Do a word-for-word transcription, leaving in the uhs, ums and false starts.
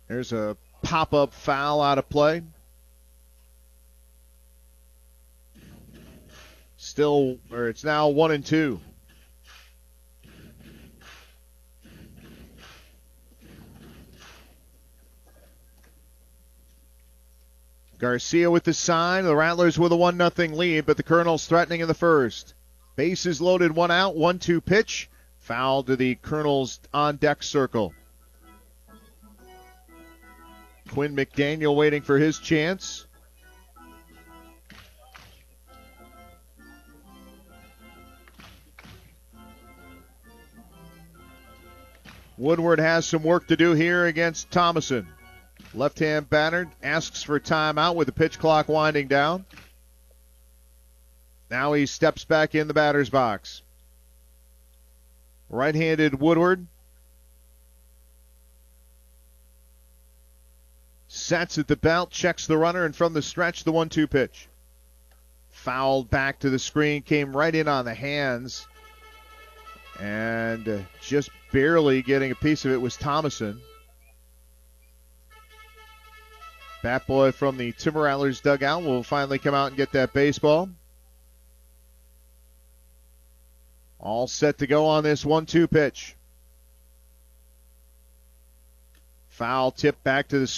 There's a pop-up foul out of play. Still, or it's now one and two. Garcia with the sign. The Rattlers with a one nothing lead, but the Colonels threatening in the first. Bases loaded, one out, one two pitch. Foul to the Colonels on deck circle. Quinn McDaniel waiting for his chance. Woodward has some work to do here against Thomason. Left-hand batter asks for timeout with the pitch clock winding down. Now he steps back in the batter's box. Right-handed Woodward. Sets at the belt, checks the runner, and from the stretch, the one two pitch. Fouled back to the screen, came right in on the hands. And uh, just barely getting a piece of it was Thomason. Bat boy from the Timber Rattlers dugout will finally come out and get that baseball. All set to go on this one two pitch. Foul tip back to the